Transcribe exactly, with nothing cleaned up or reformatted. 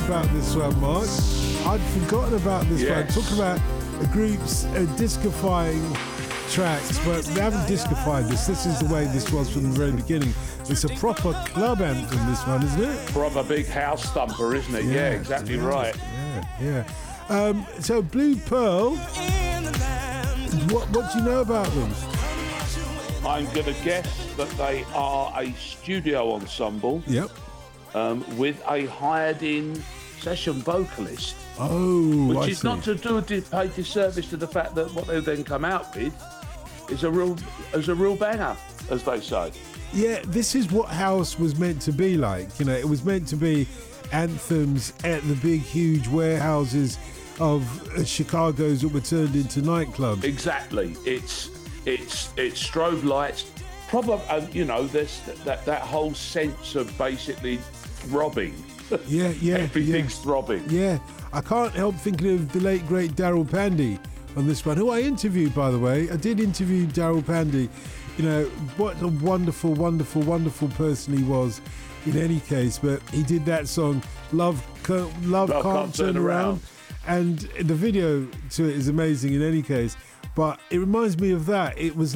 about this one, Mark. I'd forgotten about this Yes. one. Talk about a group's uh, discofying tracks, but they haven't discofied this. This is the way this was from the very beginning. It's a proper club anthem, this one, isn't it? Proper big house thumper, isn't it? Yeah, yeah exactly yeah, right. Yeah, yeah. Um, so Blue Pearl, what, what do you know about them? I'm going to guess that they are a studio ensemble. Yep. Um, with a hired-in session vocalist. Oh, which I is see. not to do a pay disservice to the fact that what they then come out with is a real, is a real banger, as they say. Yeah, this is what house was meant to be like. You know, it was meant to be anthems at the big, huge warehouses of uh, Chicago's that were turned into nightclubs. Exactly. It's it's it's strobe lights. Probably, uh, you know, there's that that whole sense of basically throbbing. Yeah, yeah, everything's yeah. throbbing. Yeah, I can't help thinking of the late great Daryl Pandy on this one, who I interviewed, by the way. I did interview Daryl Pandy. You know, what a wonderful, wonderful, wonderful person he was in any case. But he did that song, Love, Can't, Love, Love Can't, Can't Turn, Turn around. Around. And the video to it is amazing in any case. But it reminds me of that. It was